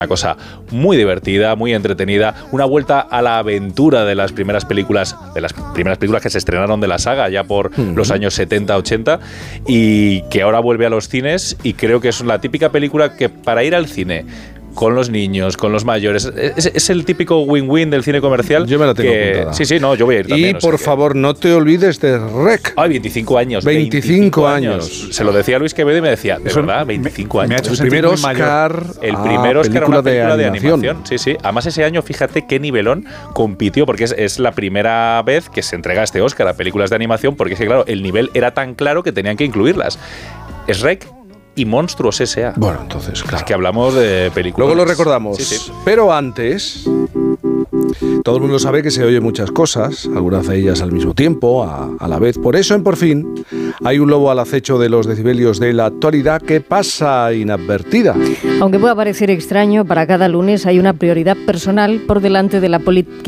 Una cosa muy divertida, muy entretenida, una vuelta a la aventura de las primeras películas que se estrenaron de la saga ya por los años 70-80 y que ahora vuelve a los cines, y creo que es la típica película que para ir al cine con los niños, con los mayores, es el típico win-win del cine comercial. Yo me la tengo apuntada. Sí, no, yo voy a ir también. Y por favor, no te olvides de REC. Ay, 25 años. 25 años. Se lo decía a Luis Quevedo y me decía, ¿de verdad? 25 años. Me ha hecho el primer Oscar. El primer Oscar a una película de animación. Sí. Además, ese año, fíjate qué nivelón compitió, porque es la primera vez que se entrega este Oscar a películas de animación, porque es que, claro, el nivel era tan claro que tenían que incluirlas. Es REC y Monstruos S.A. Bueno, entonces, claro. Es que hablamos de películas. Luego lo recordamos. Sí. Pero antes, todo el mundo sabe que se oye muchas cosas, algunas de ellas al mismo tiempo, a la vez. Por eso, en Por Fin, hay un lobo al acecho de los decibelios de la actualidad que pasa inadvertida. Aunque pueda parecer extraño, para cada lunes hay una prioridad personal por delante de la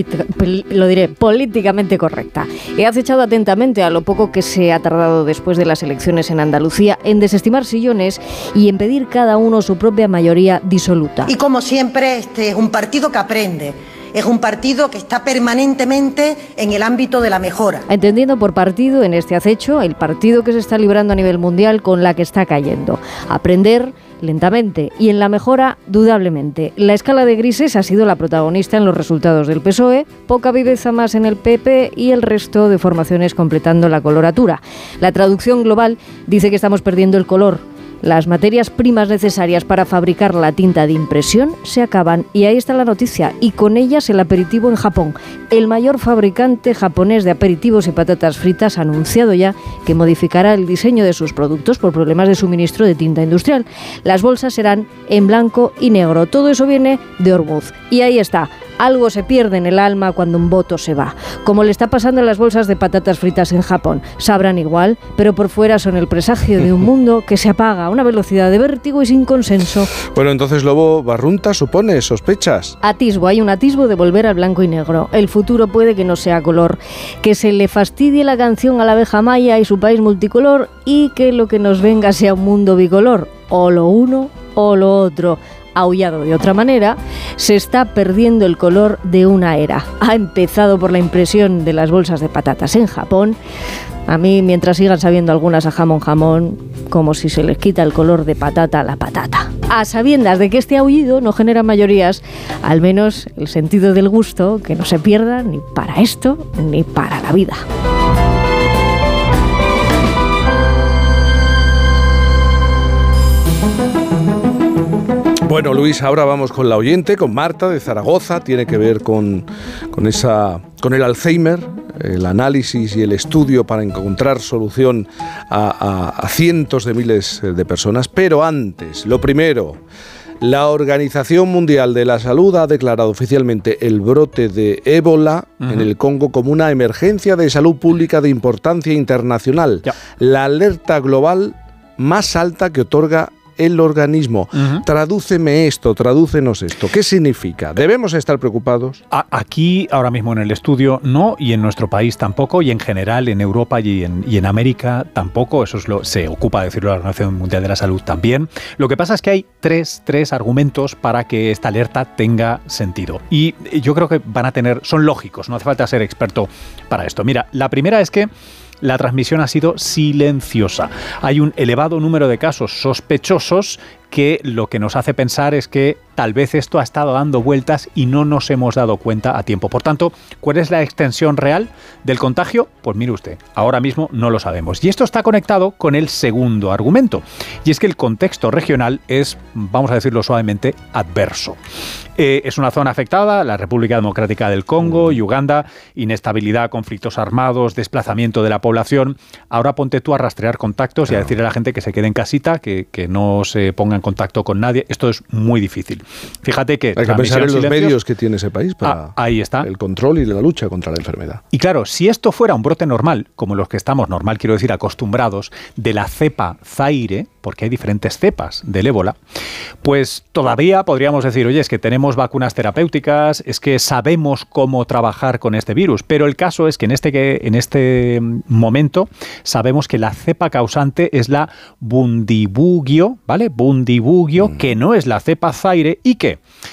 políticamente correcta. He acechado atentamente a lo poco que se ha tardado después de las elecciones en Andalucía en desestimar sillones y en pedir cada uno su propia mayoría disoluta. Y como siempre, este es un partido que aprende. Es un partido que está permanentemente en el ámbito de la mejora. Entendiendo por partido en este acecho el partido que se está librando a nivel mundial con la que está cayendo. Aprender lentamente y en la mejora dudablemente. La escala de grises ha sido la protagonista en los resultados del PSOE, poca viveza más en el PP y el resto de formaciones completando la coloratura. La traducción global dice que estamos perdiendo el color. Las materias primas necesarias para fabricar la tinta de impresión se acaban y ahí está la noticia, y con ellas el aperitivo en Japón. El mayor fabricante japonés de aperitivos y patatas fritas ha anunciado ya que modificará el diseño de sus productos por problemas de suministro de tinta industrial. Las bolsas serán en blanco y negro. Todo eso viene de Ormuz. Y ahí está. Algo se pierde en el alma cuando un voto se va. Como le está pasando a las bolsas de patatas fritas en Japón. Sabrán igual, pero por fuera son el presagio de un mundo que se apaga a una velocidad de vértigo y sin consenso. Bueno, entonces, Lobo Barrunta, supone, sospechas. Atisbo, hay un atisbo de volver al blanco y negro. El futuro puede que no sea color. Que se le fastidie la canción a la abeja maya y su país multicolor, y que lo que nos venga sea un mundo bicolor. O lo uno o lo otro. Aullado de otra manera, se está perdiendo el color de una era. Ha empezado por la impresión de las bolsas de patatas en Japón. A mí, mientras sigan sabiendo algunas a jamón, como si se les quita el color de patata a la patata. A sabiendas de que este aullido no genera mayorías, al menos el sentido del gusto, que no se pierda ni para esto ni para la vida. Bueno, Luis, ahora vamos con la oyente, con Marta de Zaragoza. Tiene que ver con el Alzheimer, el análisis y el estudio para encontrar solución a cientos de miles de personas. Pero antes, lo primero, la Organización Mundial de la Salud ha declarado oficialmente el brote de ébola en el Congo como una emergencia de salud pública de importancia internacional. Ya. La alerta global más alta que otorga el organismo. Tradúcenos esto. ¿Qué significa? ¿Debemos estar preocupados? Aquí, ahora mismo en el estudio, no, y en nuestro país tampoco, y en general en Europa y en América tampoco. Eso se ocupa de decirlo la Organización Mundial de la Salud también. Lo que pasa es que hay tres argumentos para que esta alerta tenga sentido. Y yo creo que son lógicos, no hace falta ser experto para esto. Mira, la primera es que la transmisión ha sido silenciosa. Hay un elevado número de casos sospechosos que lo que nos hace pensar es que tal vez esto ha estado dando vueltas y no nos hemos dado cuenta a tiempo. Por tanto, ¿cuál es la extensión real del contagio? Pues mire usted, ahora mismo no lo sabemos. Y esto está conectado con el segundo argumento. Y es que el contexto regional es, vamos a decirlo suavemente, adverso. Es una zona afectada, la República Democrática del Congo y Uganda, inestabilidad, conflictos armados, desplazamiento de la población. Ahora ponte tú a rastrear contactos y a decirle a la gente que se quede en casita, que no se ponga en contacto con nadie. Esto es muy difícil. Fíjate que hay que pensar en los medios que tiene ese país para ahí está. El control y la lucha contra la enfermedad. Y claro, si esto fuera un brote normal, como los que estamos, quiero decir, acostumbrados, de la cepa Zaire, porque hay diferentes cepas del ébola, pues todavía podríamos decir, oye, es que tenemos vacunas terapéuticas, es que sabemos cómo trabajar con este virus, pero el caso es que en este momento sabemos que la cepa causante es la Bundibugyo, ¿vale? Bundibugyo, que no es la cepa Zaire y que